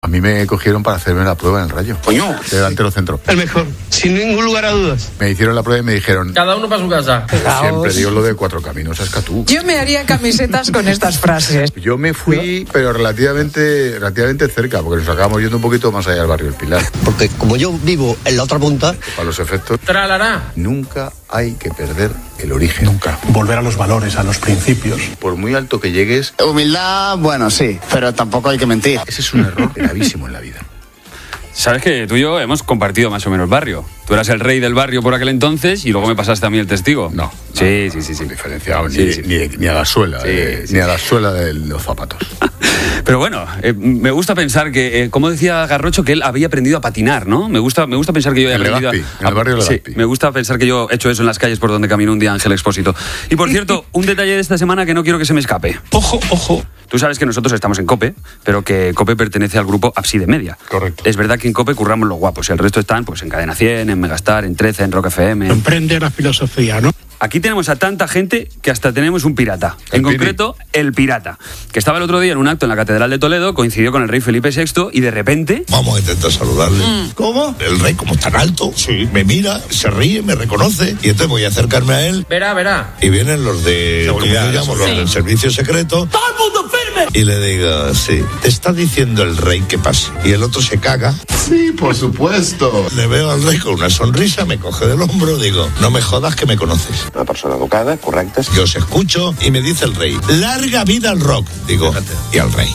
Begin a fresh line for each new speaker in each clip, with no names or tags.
A mí me cogieron para hacerme la prueba en el Rayo.
Coño.
De delantero centro.
El mejor, sin ningún lugar a dudas.
Me hicieron la prueba y me dijeron...
Cada uno para su casa.
Siempre digo lo de Cuatro Caminos, es que tú.
Yo me haría camisetas con estas frases.
Yo me fui, pero relativamente cerca, porque nos acabamos yendo un poquito más allá del barrio del Pilar.
Porque como yo vivo en la otra punta...
Para los efectos...
Tralará.
Nunca hay que perder el origen.
Nunca. Volver a los valores, a los principios.
Por muy alto que llegues...
Humildad, bueno, sí, pero tampoco hay que mentir.
Ese es un error gravísimo en la vida.
Sabes que tú y yo hemos compartido más o menos barrio. Tú eras el rey del barrio por aquel entonces y luego me pasaste a mí el testigo.
No.
Sí.
Diferenciado,
Sí.
Ni a la suela, ni a la suela de los zapatos.
Pero bueno, me gusta pensar que, como decía Garrocho, que él había aprendido a patinar, ¿no? Me gusta pensar que yo he aprendido
en el barrio de Legazpi.
Sí, me gusta pensar que yo he hecho eso en las calles por donde caminó un día Ángel Expósito. Y por cierto, un detalle de esta semana que no quiero que se me escape.
Ojo.
Tú sabes que nosotros estamos en COPE, pero que COPE pertenece al grupo Ábside Media.
Correcto.
Es verdad que en COPE curramos los guapos y el resto están pues en Cadena 100, en Megastar, en 13, en Rock FM.
Emprende la filosofía, ¿no?
Aquí tenemos a tanta gente que hasta tenemos un pirata. En concreto, el pirata, que estaba el otro día en un acto en la Catedral de Toledo, coincidió con el rey Felipe VI y de repente...
Vamos a intentar saludarle. ¿Cómo? El rey, como es tan alto, me mira, se ríe, me reconoce y entonces voy a acercarme a él.
Verá.
Y vienen los de seguridad, los del servicio secreto. ¡Todo el mundo firme! Y le digo, sí, te está diciendo el rey que pase. Y el otro se caga.
Sí, por supuesto.
Le veo al rey con una sonrisa, me coge del hombro, digo, no me jodas que me conoces.
Una persona educada, correcta.
Yo os escucho y me dice el rey, larga vida al rock, digo, y al rey.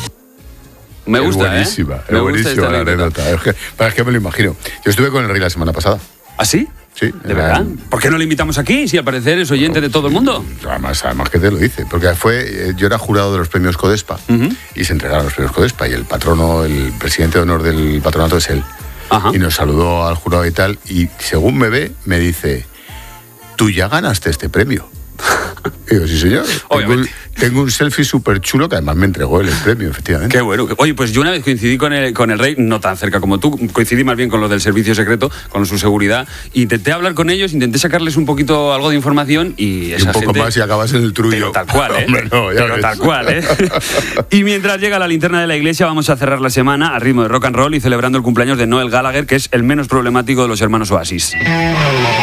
Me gusta,
buenísima,
Me
buenísima
gusta
la anécdota. Es que me lo imagino. Yo estuve con el rey la semana pasada.
¿Ah, sí?
Sí.
¿De verdad? ¿Por qué no le invitamos aquí, si al parecer es oyente de todo el mundo?
Además que te lo dice, porque yo era jurado de los premios Codespa y se entregaron los premios Codespa y el patrono, el presidente de honor del patronato es él.
Ajá.
Y nos saludó al jurado y tal, y según me ve, me dice, tú ya ganaste este premio. Y digo, sí señor, tengo un selfie súper chulo que además me entregó él el premio, efectivamente.
Qué bueno. Oye, pues yo una vez coincidí con el rey, no tan cerca como tú, coincidí más bien con los del servicio secreto, con su seguridad, intenté hablar con ellos, intenté sacarles un poquito algo de información y esa
un poco
gente,
más y acabas en el trullo.
Pero tal cual,
Hombre, no,
pero tal cual, Y mientras llega la linterna de la iglesia, vamos a cerrar la semana al ritmo de rock and roll y celebrando el cumpleaños de Noel Gallagher, que es el menos problemático de los hermanos Oasis.